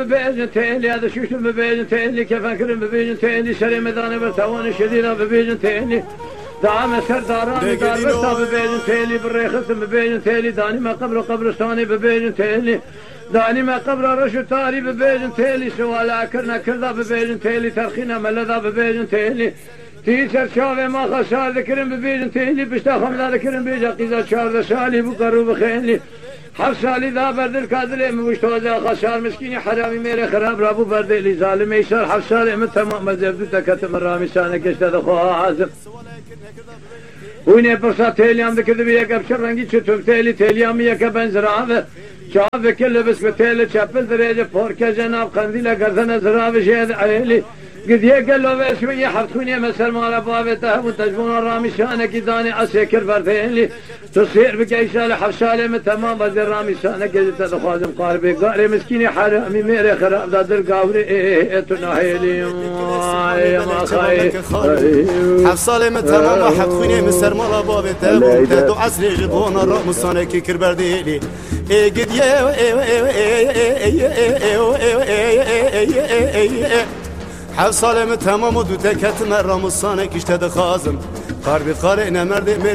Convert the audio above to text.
ببيجن تيلي هذا شوش ببيجن تيلي كيف أكرم ببيجن تيلي شري مداني برتوان شديدة ببيجن تيلي دعم سرداران دار بستا ببيجن تيلي بالريخص ببيجن تيلي داني ما قبر قبرستاني ببيجن تيلي داني ما قبر رشو تاري ببيجن تيلي سوالا كرنا كردا ببيجن تيلي ترخينا ملذا ببيجن تيلي تيسر شافي ما خسار ذكرن ببيجن تيلي بشتا خمدا ذكرن بيجا قيزا شار شالي بقرو بخيلي حفصالي ذا برد الكادلي مشتوزا خسار مسكيني حرامي ميري خراب رابو برد اللي ظالم يسار حفصالي من تمام مزبدو تكتم الرامي سانك اشتاد خوها عازم ويني برصا تيليام ذكر بيك ابشر رنگي چطور تيليام يكا بنزراوه شاف كل بس بتيلي چپل دريجه پوركه جناب قنديله گردن زراوه شهد عيلي قد يقل له شويه حرتوني مسل مال بابته وتجبون الرامي شانك داني اسكر بردينلي تصير بكيشال حفشاله من تمام بدر رامي شانك قد تخازم قاربي قاري مسكيني حرامي ميري خراب دادر قاوري تناهيلي يا ما خاي حفصاله من تمام حرتوني مسل مال بابته وتدو عسل جبون الرامي شانك كر بردينلي قد حفصاله من تمام ودو تكت مرام الصانك اشتد خازم قاربي قارئنا مرد